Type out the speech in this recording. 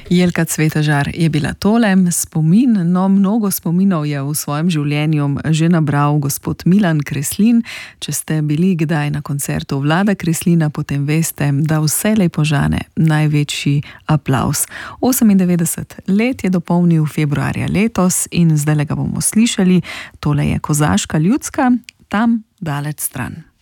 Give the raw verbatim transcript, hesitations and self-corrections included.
Jelka Cvetažar je bila tole, spomin, no mnogo spominov je v svojem življenju že nabral gospod Milan Kreslin. Če ste bili kdaj na koncertu Vlada Kreslina, potem veste, da vselej požane največji aplavz. osemindevetdeset let je dopolnil februarja letos in zdaj ga bomo slišali. Tole je Kozaška ljudska, Tam daleč stran.